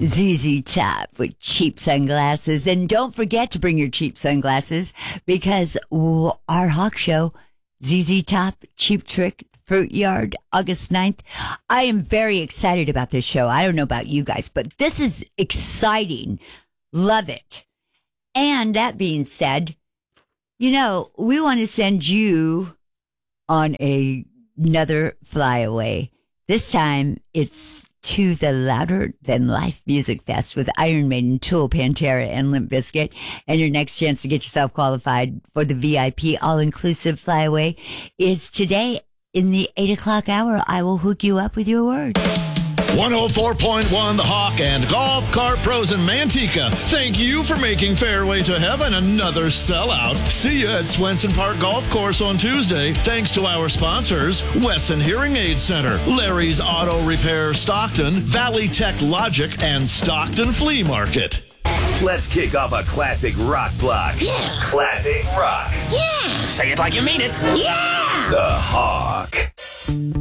ZZ Top with cheap sunglasses. And don't forget to bring your cheap sunglasses because our Hawk Show, ZZ Top, Cheap Trick, Fruit Yard, August 9th. I am very excited about this show. I don't know about you guys, but this is exciting. Love it. And that being said, we want to send you on another flyaway. This time it's to the Louder Than Life Music Fest with Iron Maiden, Tool, Pantera, and Limp Bizkit. And your next chance to get yourself qualified for the VIP all-inclusive flyaway is today in the 8 o'clock hour. I will hook you up with your word. 104.1 The Hawk and Golf Cart Pros in Manteca. Thank you for making Fairway to Heaven another sellout. See you at Swenson Park Golf Course on Tuesday. Thanks to our sponsors, Wesson Hearing Aid Center, Larry's Auto Repair Stockton, Valley Tech Logic, and Stockton Flea Market. Let's kick off a classic rock block. Yeah. Classic rock. Yeah. Say it like you mean it. Yeah. The Hawk.